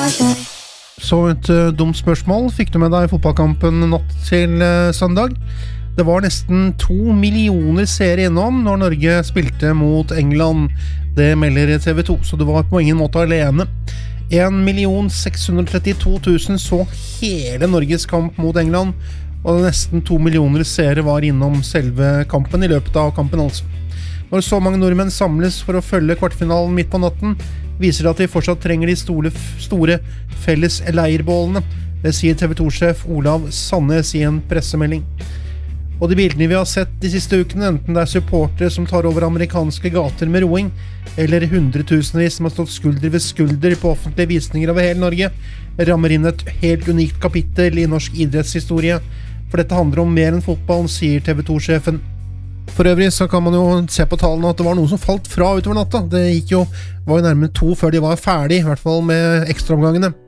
Så et dumt spørsmål. Fikk du med deg fotballkampen natt til søndag? Det var nesten 2 millioner seere innom når Norge spilte mot England. Det melder TV 2, så det var på ingen måte alene. 1.632.000 så hele Norges kamp mot England, og nesten 2 millioner seere var innom selve kampen i løpet av kampen altså. Når så mange nordmenn samles for å følge kvartfinalen midt på natten, viser det at de fortsatt trenger de store felles leirbålene. Det sier TV 2-sjef Olav Sandnes i en pressemelding. Og de bildene vi har sett de siste ukene, enten det supportere som tar over amerikanske gater med roing, eller hundretusenvis som har stått skulder ved skulder på offentlige visninger over hele Norge, rammer inn et helt unikt kapittel i norsk idrettshistorie. For dette handler om mer enn fotball, sier TV 2-sjefen. For øvrig så kan man jo se på tallene at det var noen som falt fra utover natta. Det var jo nærmere 2 før de var ferdig, i hvert fall med ekstraomgangene.